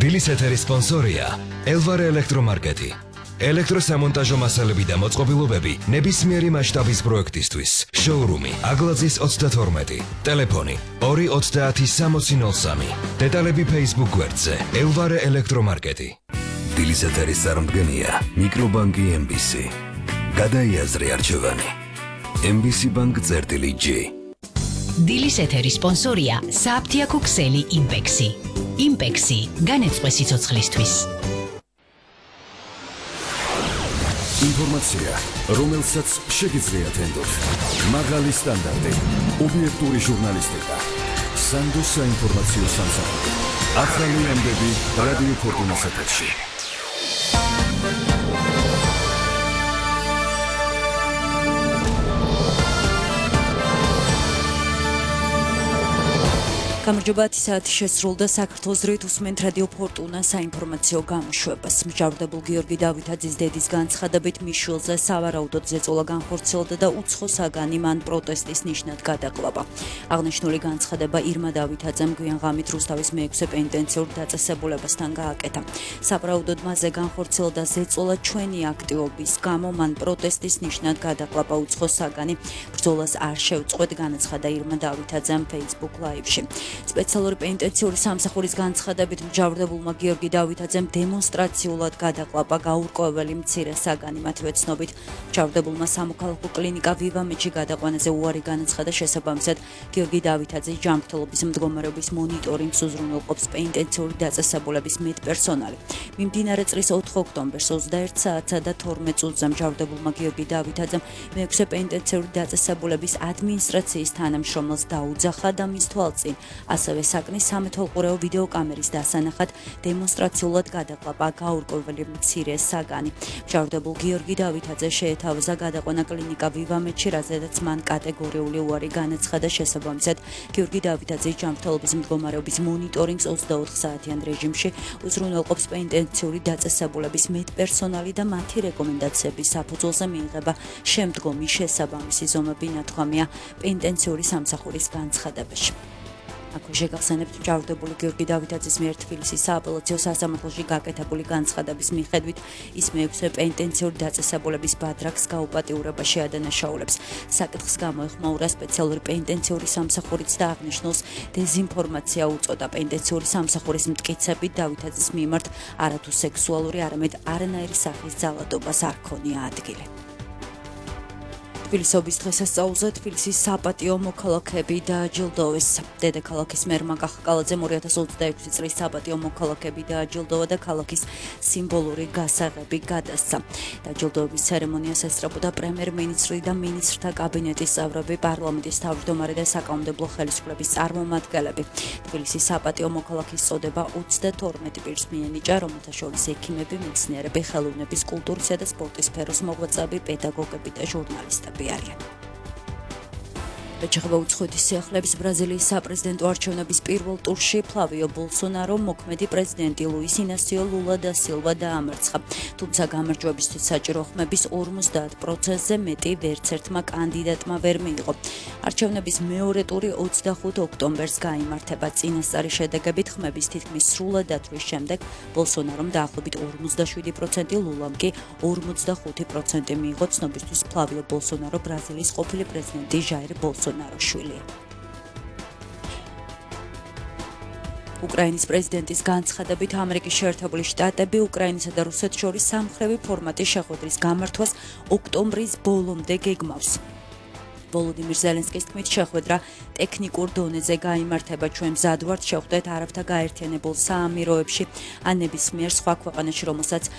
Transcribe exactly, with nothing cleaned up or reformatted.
დილის ეთერის სპონსორია ელვარე ელექტრომარკეტი. ელექტროსამონტაჟო მასალები და მოწყობილობები ნებისმიერი მასშტაბის პროექტისთვის. შოურუმი აგლაძის ოცდათორმეტი. ტელეფონი ორი ოცდაათი სამოცი ნოლ სამი. დეტალები Facebook გვერდზე ელვარე ელექტრომარკეტი. დილის ეთერის წარმდგენია მიკრობანკი ემ ბი სი. გადაიაზრე არჩევანი. ემ ბი სი ბანკ წერტილი ჯი. დილის ეთერის სპონსორია საფთიაქო ქსელი იმპექსი. იმპექსი განეწყვე სიცოცხლისთვის. ინფორმაცია, რომელსაც შეგიძლიათ ენდოთ. მაღალი სტანდარტი, ობიექტური ჟურნალისტიკა. სანდოს საინფორმაციო სამსახური. ახალი ამბები რადიო ფორტუნას ეთერში. გამარჯობა, საათი შესრულდა. საქართველოს რით უსმენთ რადიო ფორტუნა საინფორმაციო გამოშვებას. მჟავრდებულ გიორგი დავითაძის დედის განცხადებით მის შვილზე სავარაუდოდ ზეწოლა განხორციელდა და უცხო საგანი მან პროტესტის ნიშნად გადაკლაპა. აღნიშნული განცხადება ირმა დავითაძემ გვიან ღამით რუსთავის მეექვსე პენიტენციურ დაწესებულებასთან გააკეთა. სავარაუდოდ მასზე განხორციელდა ზეწოლა ჩვენი აქტივობის გამო მან პროტესტის ნიშნად გადაკლაპა უცხო საგანი. ბრძოლას არ შევწყვეტ, განაცხადა ირმა დავითაძემ Facebook Live-ში. სპეციალური პენიტენციური სამსახურის განცხადებით მჟავრდებულმა გიორგი დავითაძემ დემონსტრაციულად გადაკლაპა გაურკვეველი მცირე საგანი. მათივე ცნობით მჟავრდებულმა სამოქალაქო კლინიკა ვივამეთში გადაყვანაზე უარი განაცხადა. შესაბამისად გიორგი დავითაძის ჯანმრთელობის მდგომარეობის მონიტორინგს უზრუნველყოფს პენიტენციური დაწესებულების მედპერსონალი. მიმდინარე წლის ოთხ ოქტომბერს ოცდაერთ საათსა და თორმეტ წუთზე მჟავრდებულმა გიორგი დავითაძემ მეექვსე პენიტენციური დაწესებულების ადმინისტრაციის თანამშრომელს დაუძახა და მის თვალწინ ასევე საკნის სამეთვალყურეო ვიდეოკამერის დასანახად დემონსტრაციულად გადაკლაპა გაურკვეველი მცირე საგანი. მჟავრდებულ გიორგი დავითაძე შეეთავაზა გადაყვანა კლინიკა ვივამეთში, რაზედაც მან კატეგორიული უარი განაცხადა. შესაბამისად გიორგი დავითაძის ჯანმრთელობის მდგომარეობის მონიტორინგს ოცდაოთხ საათიან რეჟიმში უზრუნველყოფს პენიტენციური დაწესებულების მედპერსონალი და მათი რეკომენდაციების საფუძველზე მიიღება შემდგომი შესაბამისი ზომები, ნათქვამია პენიტენციური სამსახურის განცხადებაში. აქვე შეგახსენებთ, მჟავრდებული გიორგი დავითაძის მიერ თბილისის სააპელაციო სასამართლოში გაკეთებული განცხადების მიხედვით ის მეექვსე პენიტენციური დაწესებულების ბადრაკს გაუპატიურებაში ადანაშაულებს. საკითხს გამოეხმაურა სპეციალური პენიტენციური სამსახურიც და აღნიშნულს დეზინფორმაცია უწოდა. პენიტენციური სამსახურის მტკიცებით დავითაძის მიმართ არათუ სექსუალური, არამედ არანაირი სახის ძალადობას არ ქონია ადგილი. თბილისობის დღესასწაულზე თბილისის საპატიო მოქალაქეები დააჯილდოვეს. დედაქალაქის მერმა კახაკალაძემ ორი ათას ოცდაექვსი წლის საპატიო მოქალაქეები დააჯილდოვა და ქალაქის სიმბოლური გასაღები გადასცა. დაჯილდოების ცერემონიას ესწრებოდა პრემიერ-მინისტრი და მინისტრთა კაბინეტის წევრები, პარლამენტის თავმჯდომარე და საკანონმდებლო ხელისუფლების წარმომადგენლები. თბილისის საპატიო მოქალაქის წოდება ოცდათორმეტ პირს მიენიჭა, რომელთა შორის ექიმები, მეცნიერები, ხელოვნების, კულტურისა და სპორტის სფეროს მოღვაწეები, პედაგოგები და ჟურნალისტები. ეხება უცხოეთის სიახლეების ბრაზილიის საპრეზიდენტო არჩევნების პირველ ტურში ფლავიო ბოლსონარო მოქმედი პრეზიდენტი ლუის ინასიო ლულა და სილვა დაამარცხა. თუმცა გამარჯვებისთვის საჭირო ხმების ორმოცდაათ პროცენტზე მეტი ვერც ერთმა კანდიდატმა ვერ მიიღო. არჩევნების მეორე ტური ოცდახუთ ოქტომბერს გაიმართება. წინასწარი შედეგებით ხმების თითქმის სრულად დათვლის შემდეგ ბოლსონარომ დაახლოებით ორმოცდაშვიდი პროცენტი, ლულამ კი ორმოცდახუთი პროცენტი მიიღო. ცნობისთვის ფლავიო ბოლსონარო ბრაზილიის ყოფილი პრეზიდენტი ჟაირ ბოლსონარო შვილია. უკრაინის პრეზიდენტის განცხადებით ამერიკის შეერთებული შტატები უკრაინისა და რუსეთს შორის სამმხრივი ფორმატის შეხვედრის გამართვას ოქტომბრის ბოლომდე გეგმავს. ვოლოდიმირ ზელენსკის თქმით, შეხვედრა ტექნიკურ დონეზე გაიმართება. ჩვენ მზად ვართ შევხვდეთ არაბთა გაერთიანებულ საამიროებში ან ნებისმიერ სხვა ქვეყანაში, რომელსაც